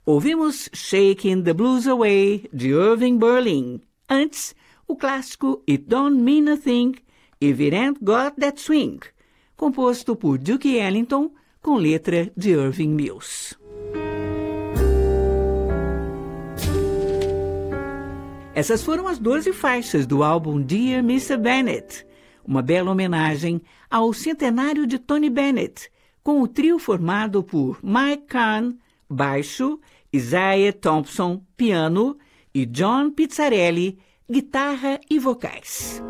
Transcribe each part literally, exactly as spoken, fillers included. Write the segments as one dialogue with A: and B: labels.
A: Ouvimos Shaking the Blues Away, de Irving Berlin. Antes, o clássico It Don't Mean a Thing, If It Ain't Got That Swing, composto por Duke Ellington, com letra de Irving Mills. Essas foram as doze faixas do álbum Dear mister Bennett, uma bela homenagem ao centenário de Tony Bennett, com o trio formado por Mike Kahn, baixo, Isaiah Thompson, piano, e John Pizzarelli, guitarra e vocais.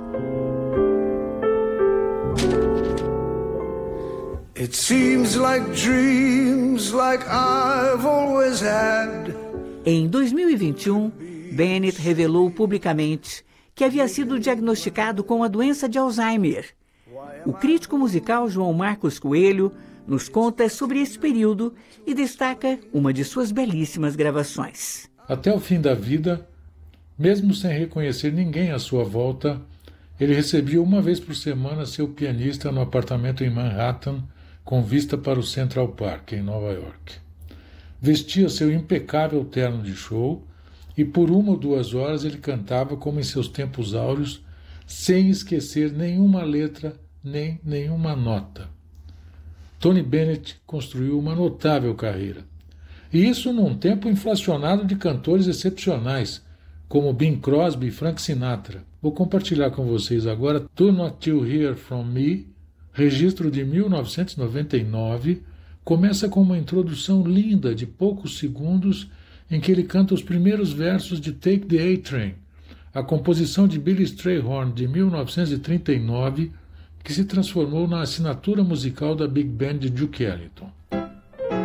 B: It seems like dreams like I've always had.
A: Em dois mil e vinte e um, Bennett revelou publicamente que havia sido diagnosticado com a doença de Alzheimer. O crítico musical João Marcos Coelho nos conta sobre esse período e destaca uma de suas belíssimas gravações.
C: Até o fim da vida, mesmo sem reconhecer ninguém à sua volta, ele recebia uma vez por semana seu pianista no apartamento em Manhattan, com vista para o Central Park, em Nova York. Vestia seu impecável terno de show e por uma ou duas horas ele cantava como em seus tempos áureos, sem esquecer nenhuma letra nem nenhuma nota. Tony Bennett construiu uma notável carreira. E isso num tempo inflacionado de cantores excepcionais, como Bing Crosby e Frank Sinatra. Vou compartilhar com vocês agora Do Not You Hear From Me, registro de mil novecentos e noventa e nove, começa com uma introdução linda de poucos segundos em que ele canta os primeiros versos de Take the A-Train, a composição de Billy Strayhorn de mil novecentos e trinta e nove, que se transformou na assinatura musical da Big Band de Duke Ellington.